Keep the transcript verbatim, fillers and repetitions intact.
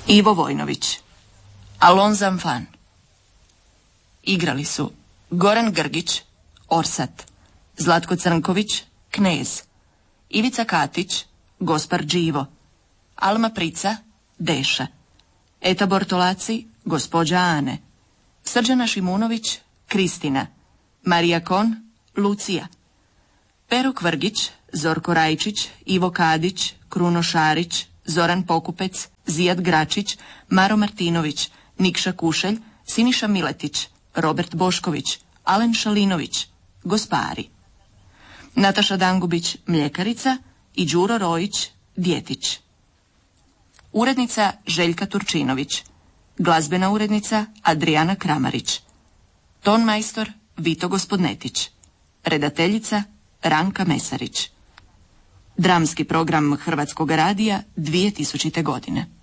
Ivo Vojnović, Alon Zamfan. Igrali su Goran Grgić, Orsat, Zlatko Crnković, Knez, Ivica Katić, Gospar Đivo, Alma Prica, Deša, Eta Bortolaci, gospođa Ane, Srđana Šimunović, Kristina, Marija Kon, Lucija, Pero Kvrgić, Zorko Rajčić, Ivo Kadić, Kruno Šarić, Zoran Pokupec, Zijad Gračić, Maro Martinović, Nikša Kušelj, Siniša Miletić, Robert Bošković, Alen Šalinović, Gospari, Nataša Dangubić, Mljekarica i Đuro Rojić, Djetić. Urednica Željka Turčinović, glazbena urednica Adriana Kramarić, ton majstor Vito Gospodnetić, redateljica Ranka Mesarić. Dramski program Hrvatskog radija dvije tisućite. godine.